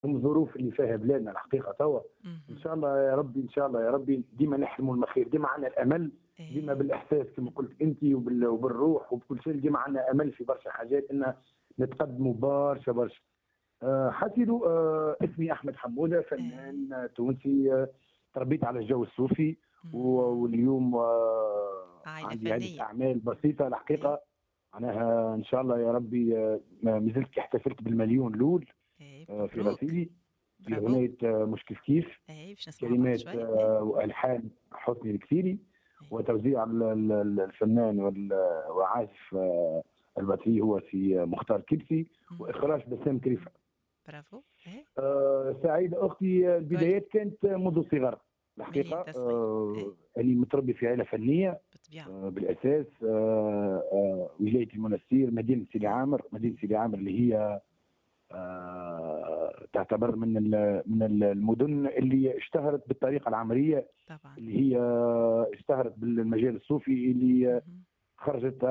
الظروف اللي فيها بلادنا الحقيقه توا. ان اهم. شاء الله يا ربي، ان شاء الله يا ربي ديما نحلموا المخير، ديما عندنا الامل، ديما إيه. بالاحساس كما قلت انت وبالروح وبكل شيء، ديما عندنا امل في برشا حاجات ان نتقدموا برشا برشا. حسيدو، اسمي احمد حموده، إيه. فنان تونسي. تربيت على الجو الصوفي، اهم. واليوم عائلة عندي عده فنية. اعمال بسيطه إيه. الحقيقه. معناها ان شاء الله يا ربي، ما زلت احتفلت بالمليون لول إيه، في مبروك. رصيدي، في برافو. أغنية مش كيف كيف. إيه، باش نسمعها بعد كلمات شوي. إيه. وألحان حسني الكثيري، إيه. وتوزيع الفنان وعازف الباتري هو في مختار كبسي، اهم. وإخراج بسام كريفة. برافو. إيه. سعيدة أختي، قُل. البدايات كانت منذ الصغر مليح الحقيقة. أنت صغير. إيه. أني متربي في عائلة فنية بالطبيعة. بالأساس. ولاية المنستير، مدينة سيدي إيه. عامر. مدينة إيه. سيدي عامر اللي هي تعتبر من المدن اللي اشتهرت بالطريقه العمليه، طبعًا. اللي هي اشتهرت بالمجال الصوفي، اللي اهم. خرجت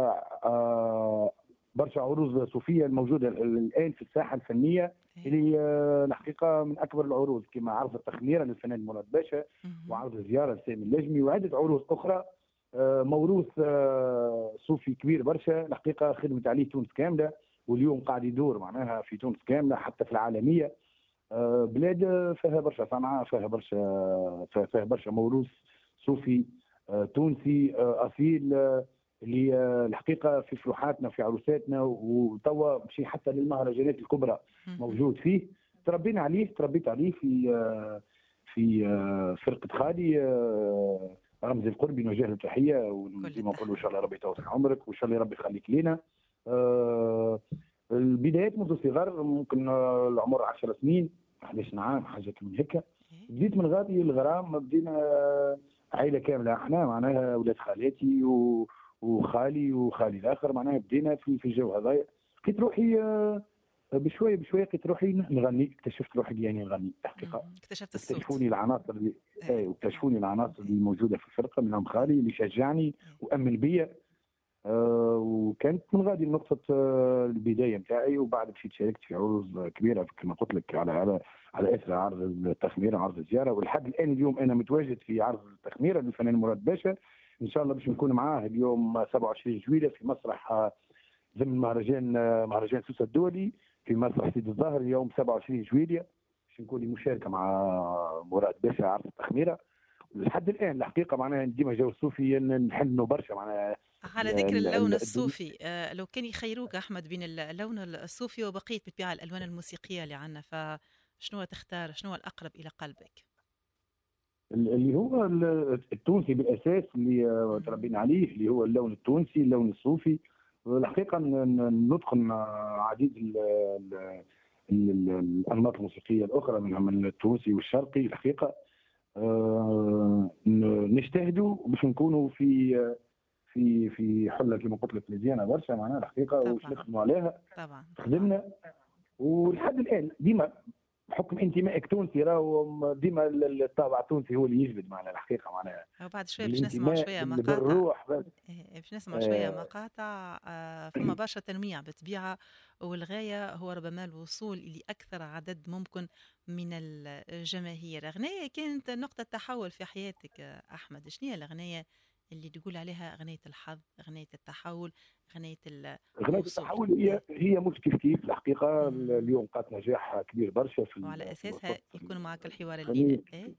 برشا عروض صوفيه الموجوده الان في الساحه الفنيه، إيه. اللي الحقيقه من اكبر العروض، كما عرض التخميره للفنان مراد باشا، اهم. وعرض زياره لسامي اللجمي، وعده عروض اخرى. موروث صوفي كبير برشا الحقيقه، خدمت عليه تونس كامله، واليوم قاعد يدور معناها في تونس كامله حتى في العالميه. بلاد فيها برشا صنعاء، فيها برشا موروث صوفي تونسي اصيل، اللي الحقيقه في فلوحاتنا في عروساتنا، وتوا مشي حتى للمهرجانات الكبرى اهم. موجود فيه. تربيت عليه في فرقه خالي رمزي القربي، نوجه له تحيه، كل وديما نقول له ان شاء التحية. الله ربي يطول في عمرك، وان شاء الله ربي يخليك لينا. البدايات منذ الصغر، ممكن العمر 10 سنين 11 عام حاجه من هيك. إيه. بديت من غادي الغرام، بدينا عائله كامله، احنا معناها اولاد خالاتي وخالي الاخر، معناها بدينا في الجو هذايا. لقيت روحي بشويه بشويه، لقيت روحي نغني، اكتشفت روحي اللي يعني نغني الحقيقه. اهم. اكتشفت الصوت. واكتشفوني العناصر اللي إيه. واكتشفوني العناصر اللي إيه. موجوده في الفرقه، منهم إيه. خالي اللي شجعني إيه. وامن بيا. وكانت من غادي نقطة البداية نتاعي، وبعد مشيت شاركت في عروض كبيرة كما قلت لك، على اثر عرض التخميرة، عرض الزيارة، ولحد الآن اليوم أنا متواجد في عرض التخميرة للفنان مراد باشا. إن شاء الله باش نكون معاه اليوم 27 جويلية في مسرح ضمن مهرجان سوسة الدولي في مسرح سيد الظاهر يوم 27 جويلية، باش نكون مشاركة مع مراد باشا عرض التخميرة. لحد الآن الحقيقة معناها ديما جو الصوفي نحنوا برشا معناها. على ذكر اللون الصوفي، لو كان يخيروك أحمد بين اللون الصوفي وبقية بالطبيعة الألوان الموسيقية اللي عندنا، فشنو تختار؟ شنو الأقرب إلى قلبك؟ اللي هو التونسي بالاساس، اللي اهم. تربينا عليه، اللي هو اللون التونسي، اللون الصوفي. الحقيقه نتقن عديد الانماط الموسيقيه الاخرى، منها من التونسي والشرقي الحقيقه. نجتهدوا باش نكونوا في حله كما قلت لك مزيانه برشا معناها الحقيقه، وباش طبعًا. نخدموا عليها. طبعًا. طبعًا. خدمنا، ولحد الان ديما بحكم انتمائك تونسي، راهو ديما الطابع التونسي هو اللي يجلب معنا الحقيقه معناها، وبعد شوية باش نسمعوا بالانتماء شوية مقاطع. بالروح بس. باش نسمعوا شوية آه، مقاطع. فما برشا تنويع بالطبيعة، والغاية هو ربما الوصول لأكثر عدد ممكن من الجماهير. أغنية كانت نقطة تحول في حياتك أحمد، شنو هي الأغنية اللي تقول عليها أغنية الحظ، أغنية التحول، أغنية اغنيه الوصول؟ التحول هي مش كيف كيف الحقيقه. مم. اليوم قات نجاح كبير برشا وعلى في أساسها الوسط يكون معك الحوار الليلة. الفني. إيه؟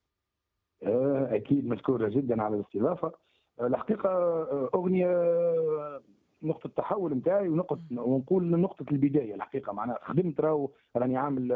اكيد مشكوره جدا على الاستضافه. الحقيقه اغنيه نقطه التحول نتاعي، مهم. ونقول نقطه البدايه الحقيقه. معناها خدمت راهو راني عامل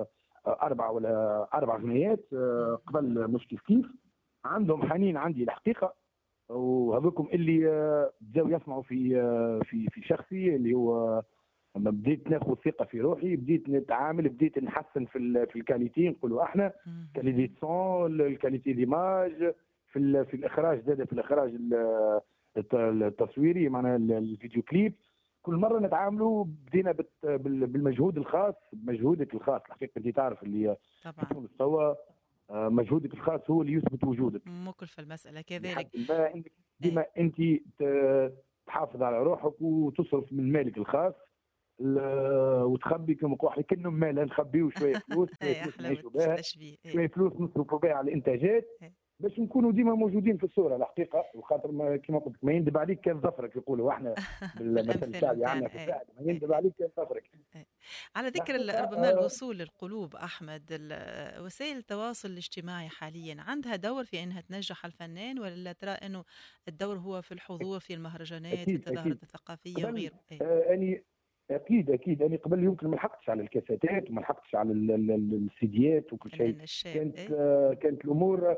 اربع اغنيات مهم. قبل مش كيف كيف. عندهم حنين عندي الحقيقه، وهذوكم اللي بداوا يسمعوا في شخصي، اللي هو لما بديت ناخذ ثقه في روحي، بديت نتعامل، بديت نحسن في الكاليتي، نقولوا احنا كاليتي مهم. سون، الكاليتي ديماج، في الاخراج، زاد في الاخراج التصويري، معناها الفيديو كليب. كل مره نتعاملوا بدينا بالمجهود الخاص، بمجهودك الخاص الحقيقه. انت تعرف اللي في طبعا. تونس توا مجهودك الخاص هو اللي يثبت وجودك. ممكن في المسألة كذلك. لحد ما انك إيه. ديما انت تحافظ على روحك وتصرف من مالك الخاص. وتخبي كما نقولوا احنا كالنماله نخبيو شويه فلوس، شويه اي فلوس احلى نعيشوا بها، التشبيه. شويه فلوس نصرفوا بها على الانتاجات إيه. باش نكونوا ديما موجودين في الصوره الحقيقه. وخاطر كما قلت ما يندب عليك كان ظفرك، يقولوا احنا بالمثل بالامثال الشعبي عندنا نتاعنا. في اي الساعد، ما اي يندب اي عليك كان ظفرك اي. على ذكر الحقيقه. ربما الوصول للقلوب احمد، وسائل التواصل الاجتماعي حاليا عندها دور في انها تنجح الفنان، ولا ترى انه الدور هو في الحضور في المهرجانات في اكيد التظاهرات اكيد. الثقافيه قبل وغيره؟ اي اني اكيد اكيد اني قبل يمكن ما لحقتش على الكاسيتات وما لحقتش على السيديات وكل شيء. الفنان الشاب. كانت اي كانت الامور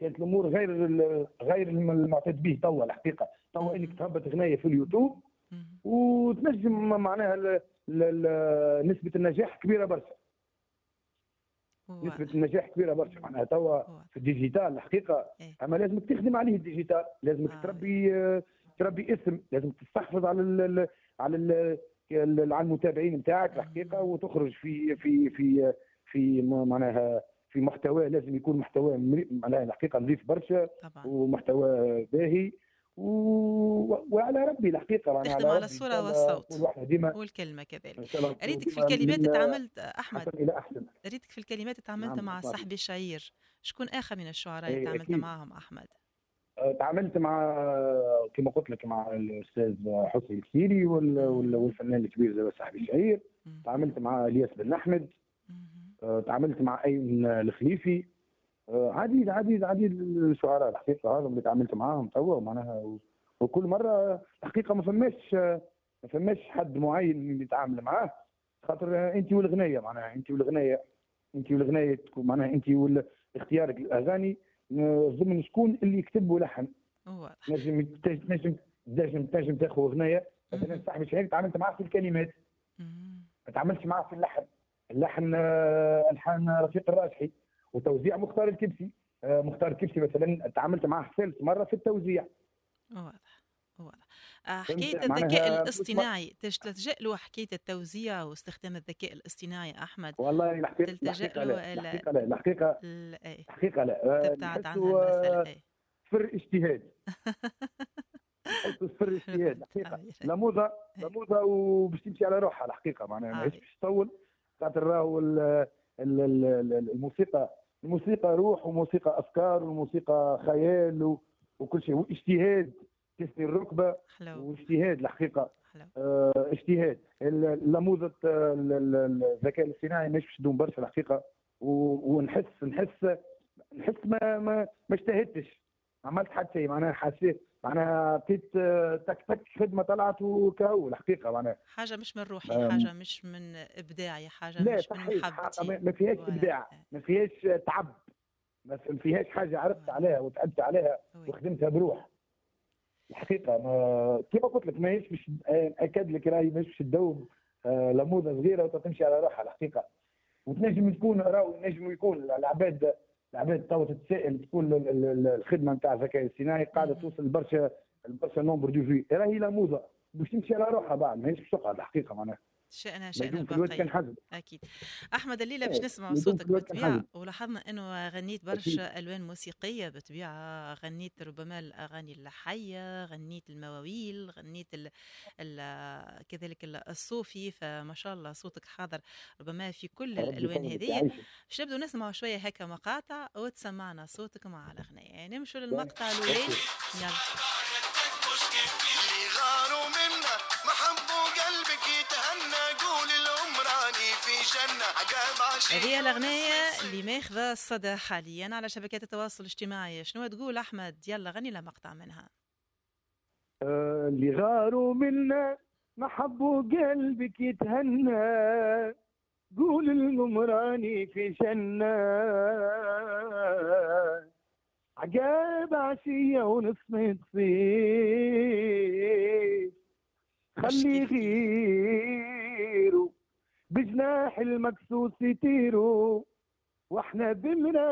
غير المعتاد به توا الحقيقه. توا انك مهم. تهبط اغنيه في اليوتيوب مهم. وتنجم معناها نسبه النجاح كبيره برشا. نسبه واضح النجاح كبيره برشا معناها توا واضح. في الديجيتال الحقيقه. اي اما لازمك تخدم عليه الديجيتال، لازمك وي. تربي اسم، لازم تستحفظ على على المتابعين نتاعك الحقيقه، مهم. وتخرج في معناها في محتوى لازم يكون محتوى معناها الحقيقه نظيف برشا طبعا ومحتوى باهي وعلى ربي الحقيقه معناها تخدم على على ربي ان شاء الصوره الله والصوت نكون واحنا ديما والكلمه كذلك. ان شاء الله نكونوا اريدك في ديما الكلمات من تعاملت حسن احمد، الى احسن. ريتك في الكلمات تعاملت نعم مع اسمع صاحبي الشعير، شكون آخر من الشعراء اللي اي تعاملت اكيد. معاهم أحمد؟ تعاملت مع كما قلت لك مع الاستاذ حسني الكثيري مهم. والفنان الكبير زي صاحبي الشهير. مهم. تعاملت مع الياس بن احمد. مهم. تعاملت مع ايمن الخليفي. عديد الشعراء الحقيقه هذا اللي تعاملت معاهم توا معناها. وكل مره الحقيقه ما فماش حد معين اللي يتعامل معاه. خاطر انت والاغنيه معناها انت والاغنيه تكون معناها انت اختيارك الاغاني ضمن شكون اللي يكتب ولحن. واضح. تنجم تاخذ اغنيه مثلا مهم. صاحبي الشهير تعاملت معاه في الكلمات، مهم. ما تعاملتش معاه في اللحن. اللحن الحان رفيق الراجحي وتوزيع مختار الكبسي. مختار الكبسي مثلا تعاملت معاه ثالث مره في التوزيع. واضح واضح. حكاية فهمت الذكاء معناها الاصطناعي تلجأ له، حكاية التوزيع واستخدام الذكاء الاصطناعي أحمد، والله تلتجأ الحقيقه له لا ولا اي الحقيقه لا تبتعد عنها نحسه المسألة؟ اي صفر اجتهاد. نحسه صفر اجتهاد الحقيقه. عاير. لموضه وباش تمشي على روحها الحقيقه معناها ماهيش عاير. باش تطول. خاطر راهو الموسيقى روح وموسيقى افكار وموسيقى خيال وكل شيء واجتهاد. تسني الركبه حلو واجتهاد الحقيقه. حلو. اجتهاد. لموضه الذكاء الاصطناعي مش باش تدوم برشا الحقيقه. نحس ما اجتهدتش، ما عملت حتى شيء معناها. حسيت معناها عطيت تك تك خدمه طلعت وكاو الحقيقه معناها. حاجة مش من روحي، حاجة مش من إبداعي، حاجة لا مش من صحيح حقا محبتي. ما فيهاش ولا ابداع، ما فيهاش تعب، ما فيهاش حاجه عرفت ولا عليها وتعبت عليها وي. وخدمتها بروح الحقيقه. كيف قلت لك ماهيش باش اكد لك راهي ماهيش باش تدوم. لموضه صغيره وتمشي على روحها الحقيقه. وتنجم تكون راهو ينجم يكون العباد تو تتسائل تكون الخدمه نتاع الذكاء الاصطناعي قاعده مهم. توصل برشا نومبر دو في. راهي لموضه باش تمشي على روحها بعد ماهيش باش تقعد الحقيقه معناها. شأنها ما شأن يدوم في الوقت كان البقية. حزم. أكيد. أحمد، الليلة باش نسمع يدوم في صوتك الوقت كان بالطبيعة، حزم. ولاحظنا أنه غنيت اكيد. برشا ألوان موسيقية بالطبيعة، غنيت ربما الأغاني الحية، غنيت المواويل، غنيت كذلك الصوفي، فما شاء الله صوتك حاضر ربما في كل ربي الألوان يطول هذه. يعيشك. باش نبدو نسمع شوية هكا مقاطع وتسمعنا صوتك مع الأغنية، يعني نمشوا باهي. للمقطع الأولاني. اوكي. يلا. اللي غاروا منا ما حبوا قلبك يتهنى، قول العمراني في جنة عقاب عشيق. هذه الأغنية اللي ماخذة الصدى حاليا على شبكات التواصل الاجتماعي، شنو تقول أحمد؟ يلا غني لنا مقطع منها. اللي غاروا منا ما حبوا قلبك يتهنى، قول الغمراني في جنة عقاب عشية ونسمة صيف. مش خلي كيف كيف. غيره بجناح المكسوس يطيروا واحنا بمرا